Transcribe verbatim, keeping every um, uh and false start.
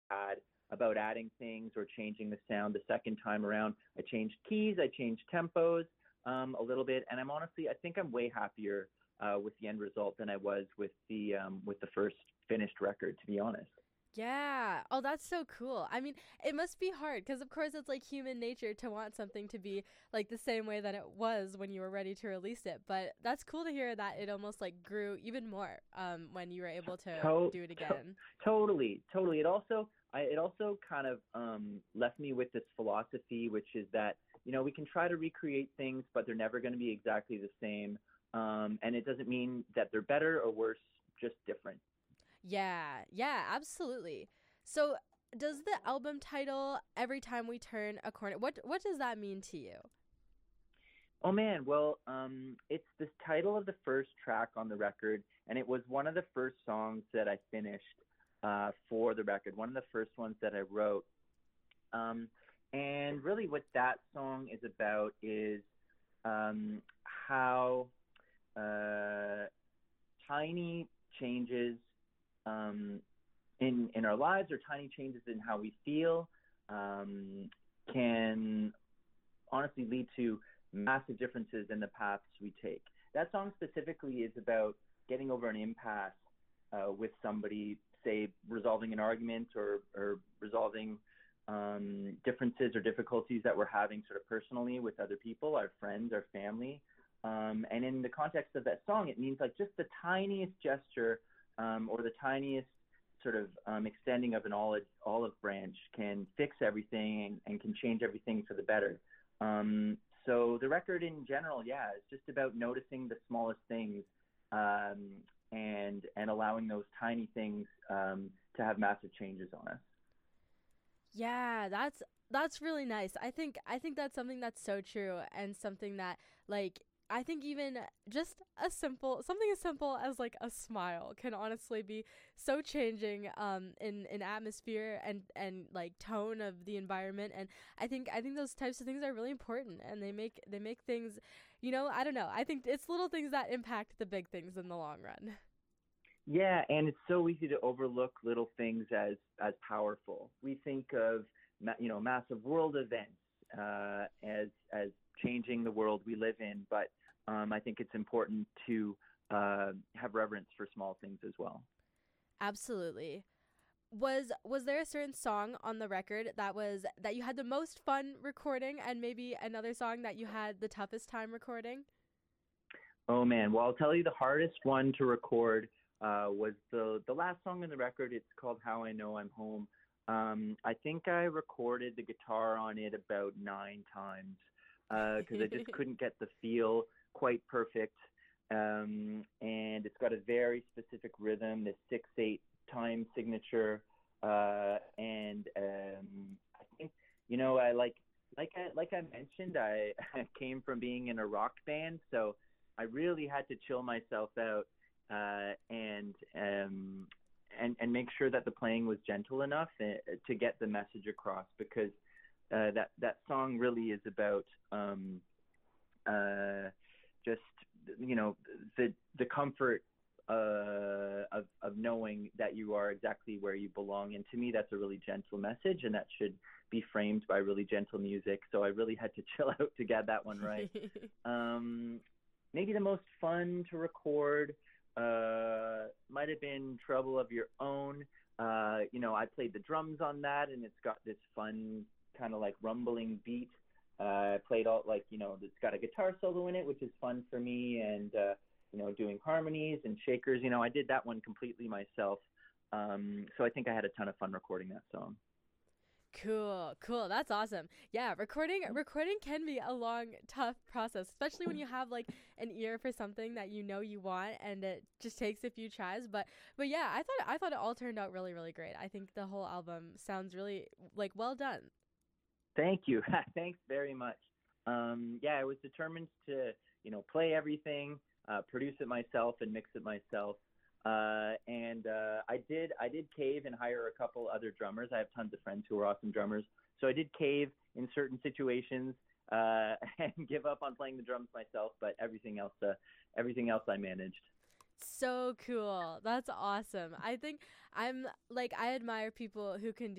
had about adding things or changing the sound the second time around. I changed keys, I changed tempos um, a little bit, and I'm honestly, I think I'm way happier uh, with the end result than I was with the um, with the first finished record, to be honest. Yeah. Oh, that's so cool. I mean, it must be hard because, of course, it's like human nature to want something to be like the same way that it was when you were ready to release it. But that's cool to hear that it almost like grew even more um, when you were able to To- do it to- again. Totally, totally. It also, I, it also kind of um, left me with this philosophy, which is that you know we can try to recreate things, but they're never going to be exactly the same. Um, and it doesn't mean that they're better or worse, just different. Yeah. Yeah, absolutely. So, does the album title "Every Time We Turn a Corner" what what does that mean to you? Oh man, well, um, it's the title of the first track on the record, and it was one of the first songs that I finished uh, for the record. One of the first ones that I wrote. Um, and really, what that song is about is um, how uh, tiny changes um, in in our lives or tiny changes in how we feel um, can honestly lead to massive differences in the paths we take. That song specifically is about getting over an impasse uh, with somebody, say resolving an argument or or resolving um, differences or difficulties that we're having sort of personally with other people, our friends, our family. Um, and in the context of that song, it means like just the tiniest gesture um, or the tiniest sort of um, extending of an olive, olive branch can fix everything and, and can change everything for the better. Um, so the record in general, yeah, it's just about noticing the smallest things um, and and allowing those tiny things um, to have massive changes on us. Yeah, that's that's really nice. I think I think that's something that's so true and something that like I think even just a simple something as simple as like a smile can honestly be so changing um in in atmosphere and and like tone of the environment. And I think I think those types of things are really important, and they make they make things, you know, I don't know. I think it's little things that impact the big things in the long run. Yeah, and it's so easy to overlook little things as as powerful. We think of ma- you know massive world events uh, as as changing the world we live in, but um, I think it's important to uh, have reverence for small things as well. Absolutely. Was was there a certain song on the record that was that you had the most fun recording, and maybe another song that you had the toughest time recording? Oh man, well I'll tell you the hardest one to record uh, was the the last song on the record. It's called "How I Know I'm Home." Um, I think I recorded the guitar on it about nine times because uh, I just couldn't get the feel quite perfect. Um, and it's got a very specific rhythm, this six eight time signature, uh, and um, I think you know I like like I like I mentioned I, I came from being in a rock band, so I really had to chill myself out uh, and um, and and make sure that the playing was gentle enough uh, to get the message across because uh, that that song really is about um, uh, just you know the the comfort uh, of of knowing that you are exactly where you belong. And to me, that's a really gentle message, and that should be framed by really gentle music. So I really had to chill out to get that one right. Um, maybe the most fun to record uh, might have been "Trouble of Your Own." Uh, you know, I played the drums on that, and it's got this fun kind of like rumbling beat. Uh, I played all like you know, it's got a guitar solo in it, which is fun for me, and uh, you know, doing harmonies and shakers. You know, I did that one completely myself. Um, so I think I had a ton of fun recording that song. Cool, cool. That's awesome. Yeah, recording recording can be a long, tough process, especially when you have like an ear for something that you know you want and it just takes a few tries. But but yeah, I thought I thought it all turned out really, really great. I think the whole album sounds really like well done. Thank you. Thanks very much. Um, yeah, I was determined to, you know, play everything, uh, produce it myself, and mix it myself. Uh, and uh, I did, I did cave and hire a couple other drummers. I have tons of friends who are awesome drummers, so I did cave in certain situations uh, and give up on playing the drums myself. But everything else, uh, everything else, I managed. So cool. That's awesome. I think I'm like I admire people who can